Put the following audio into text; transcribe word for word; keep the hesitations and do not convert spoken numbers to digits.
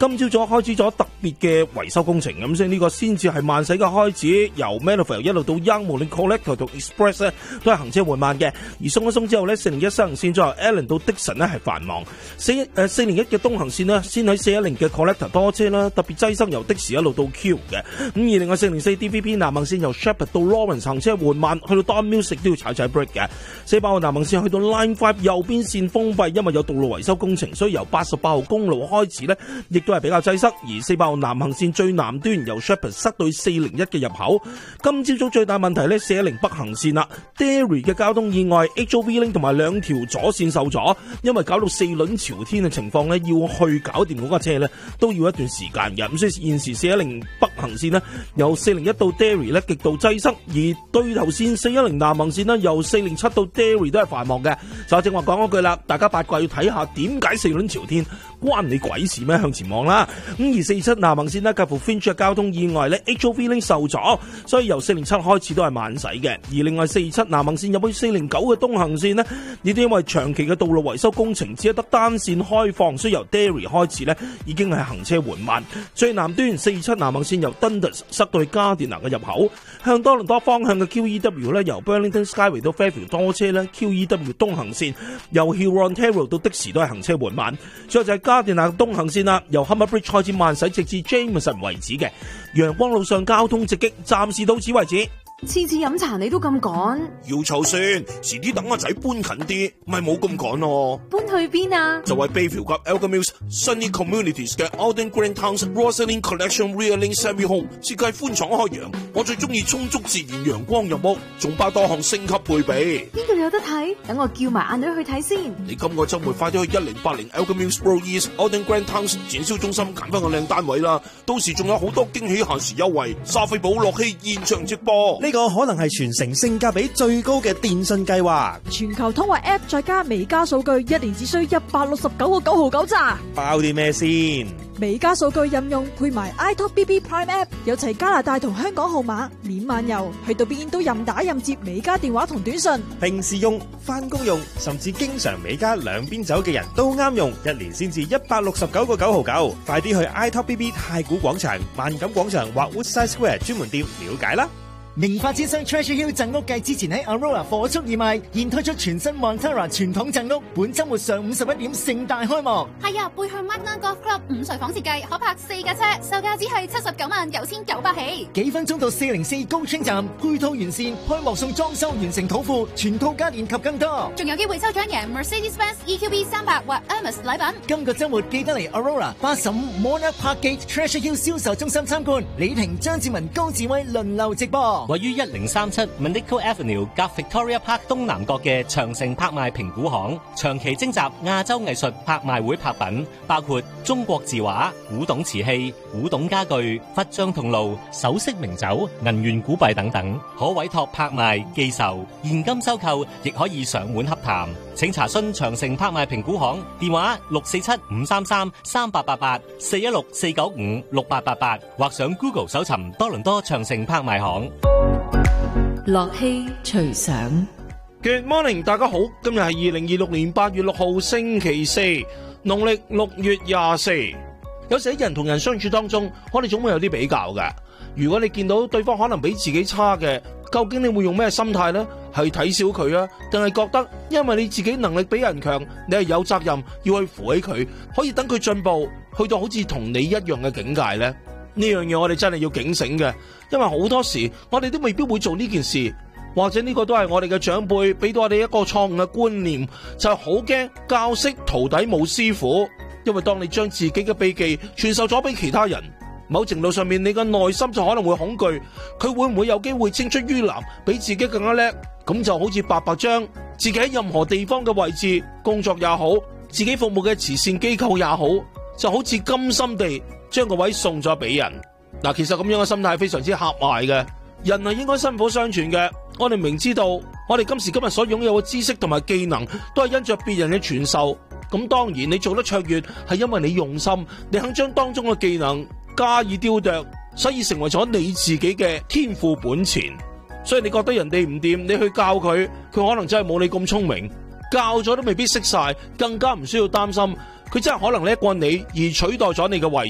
今朝早開始咗特別嘅維修工程，咁所以呢個先至係慢駛嘅開始。由 Melville 一路到 Young， 無論 Collector 同 Express 咧都係行車緩慢嘅。而鬆一鬆之後咧，四零一西行線再由 Allen 到 Dixon 咧係繁忙。四誒四零一嘅東行線呢，先喺四一零嘅 Collector 多車啦，特別擠塞由的士一路到 Q 嘅。咁而另外四零四 D V P 南行線由 Shepherd 到 Lawrence 行車緩慢，去到 Don Mills 都要踩踩 break 嘅。四八號南行線去到 Line Five 右邊線封閉，因為有道路維修工程，所以由八十八號公路開始呢，亦都係比較擠塞。而四八號南行線最南端由 Shepherd 塞到四零一嘅入口。今朝早最大問題呢，四一零北行線啦 ，Derry 嘅交通意外 ，H O V Link 同埋兩條左線受阻，因為搞到四輪朝天嘅情況呢，要去搞掂嗰架車呢，都要一段時間嘅。咁所以現時四一零北行線呢，由四零一到 Derry 呢極度擠塞，而對頭線四一零南行線呢，由四零七到 Derry 都係繁忙嘅。就正話講嗰句啦，大家八卦要睇下點解四輪朝天關你鬼事咩？向前望啦。咁而四七南行線呢，介乎 Finch 嘅交通意外呢 H O V Link 受阻，所以由四零七開始都係慢駛嘅。而另外四七南行線入去四零九嘅東行線呢，亦都因為長期嘅道路維修工程，只係得單線開放，所以由 Derry 開始呢已經係行車緩慢。最南端四七南行線由 Dundas 塞到去加電拿嘅入口，向多倫多方向嘅 Q E W 呢，由 Burlington Skyway 到 Fairfield 多車呢 Q E W 東行線由 Hurontario 到的士都係行車緩慢。最後就係加電拿東行線啦，由 Humber Bridge 開始慢駛直至 Jameson 為止嘅。陽光路上交通直擊，暫時到此為止。 次次飲茶你都咁趕， 要湊先，遲啲等阿仔搬近啲，咪冇咁趕咯。 搬去邊啊？ 就係 Bayview 及 Elgin Mills Sunny Communities 嘅 Alden Green Towns Rosalind Collection Rear Link Semi Home， 設計寬敞開揚，我最中意充足自然陽光入屋，仲包多項升級配備。 邊度有得睇？等我叫埋阿女去睇先。 你今個週末快啲去一零八零 Elgin Mills Road East Alden Green Towns 展銷中心揀翻個靚單位啦，到時仲有好多驚喜限時優惠，莎菲寶樂器現場直播。 呢個可能係全城性價比最高嘅電信計劃， 全球通話 App 再加美加數據，一年只需一百六十九個九毫九咋。 包啲咩先？ 美加數據任用配埋 iTalk B B Prime App， 有齊加拿大同香港號碼，免漫遊，去到邊都任打任接美加電話同短信。 平時用、翻工用，甚至經常美加兩邊走嘅人都啱用，一年先至一百六十九個九毫九。快啲去 iTalk B B 太古廣場、萬錦廣場或 Woodside Square 專門店了解啦。 明發先生 Treasure Hill 贈屋計之前喺 Aurora 火速義賣，現推出全新 Montara 傳統贈屋，本周末上午十一點盛大開幕。 係啊，背向 Magna Golf Club 五睡房設計，可泊四架車，售價只係七十九萬九千九百起。 幾分鐘到四零四高清站，配套完善，開幕送裝修完成土庫，全套家電及更多。 仲有機會抽獎贏 Mercedes-Benz E Q B 三百或 Hermes 禮品。 今個周末記得嚟 Aurora 八十五 Monarch Park Gate Treasure Hill 銷售中心參觀，李婷、張志文、高志威輪流直播。 位於一零三七 Manico Avenue 夾 Victoria Park 東南角嘅長城拍賣評估行，長期徵集亞洲藝術拍賣會拍品，包括中國字畫、古董瓷器、古董家具、佛像銅爐、首飾名酒、銀元古幣等等，可委託拍賣、寄售、現金收購，亦可以上門洽談。請查詢長城拍賣評估行電話六四七五三三三八八八四一六四九五六八八八，或上 Google 搜尋多倫多長城拍賣行。 樂器隨想 Good morning， 大家好，今日係二零二六年八月六號星期四，農曆六月廿四。有時喺人同人相處當中，我哋總會有啲比較嘅。如果你見到對方可能比自己差嘅，究竟你會用咩心態呢？係睇小佢啊，定係覺得因為你自己能力比人強，你係有責任要去扶起佢，可以等佢進步，去到好似同你一樣嘅境界呢？呢樣嘢我哋真係要警醒嘅，因為好多時我哋都未必會做呢件事，或者呢個都係我哋嘅長輩俾到我哋一個錯誤嘅觀念，就係好驚教識徒弟冇師傅。因為當你將自己嘅秘技傳授咗俾其他人，某程度上面你嘅內心就可能會恐懼，佢會唔會有機會青出於藍，比自己更加叻？咁就好似白白將自己喺任何地方嘅位置工作也好，自己服務嘅慈善機構也好，就好似甘心地將個位送咗俾人。嗱，其實咁樣嘅心態非常之狹隘嘅。人係應該薪火相傳嘅。我哋明知道，我哋今時今日所擁有嘅知識同埋技能，都係因着別人嘅傳授。咁當然，你做得卓越，係因為你用心，你肯將當中嘅技能加以雕琢，所以成為咗你自己嘅天賦本錢。所以你覺得人哋唔掂，你去教佢，佢可能真係冇你咁聰明，教咗都未必識晒，更加唔需要擔心，佢真係可能叻過你而取代咗你嘅位置。